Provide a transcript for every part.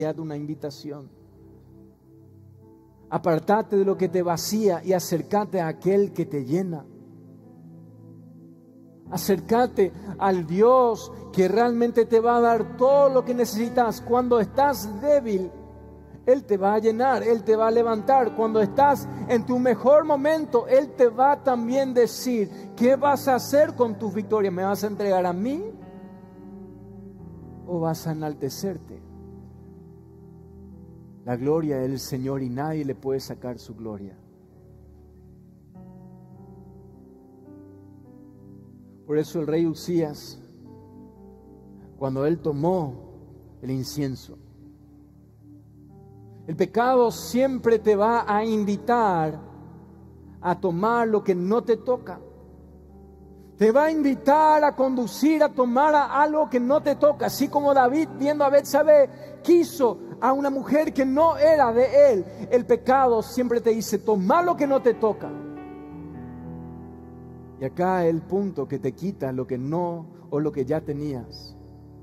una invitación. Apartate de lo que te vacía y acércate a aquel que te llena. Acércate al Dios que realmente te va a dar todo lo que necesitas. Cuando estás débil, Él te va a llenar, Él te va a levantar. Cuando estás en tu mejor momento, Él te va también a decir: ¿qué vas a hacer con tus victorias? ¿Me vas a entregar a mí o vas a enaltecerte? La gloria del Señor, y nadie le puede sacar su gloria. Por eso el rey Uzías, cuando él tomó el incienso, el pecado siempre te va a invitar a tomar lo que no te toca. Te va a invitar a conducir, a tomar algo que no te toca. Así como David, viendo a Betsabé, quiso a una mujer que no era de él. El pecado siempre te dice: toma lo que no te toca. Y acá el punto que te quita lo que no o lo que ya tenías.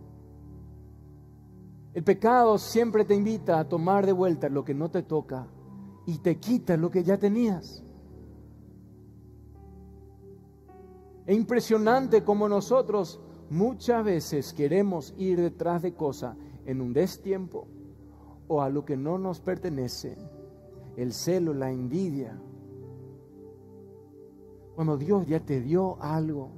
El pecado siempre te invita a tomar de vuelta lo que no te toca y te quita lo que ya tenías. Es impresionante como nosotros muchas veces queremos ir detrás de cosas en un destiempo o a lo que no nos pertenece. El celo, la envidia. Cuando Dios ya te dio algo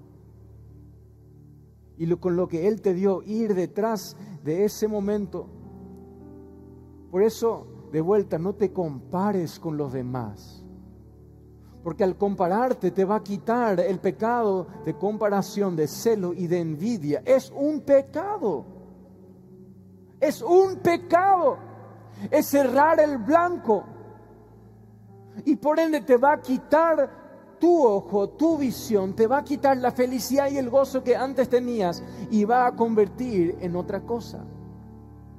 y con lo que Él te dio, ir detrás de ese momento. Por eso, de vuelta, no te compares con los demás. Porque al compararte te va a quitar el pecado de comparación, de celo y de envidia. Es un pecado. Es un pecado. Es cerrar el blanco. Y por ende te va a quitar tu ojo, tu visión, te va a quitar la felicidad y el gozo que antes tenías y va a convertir en otra cosa.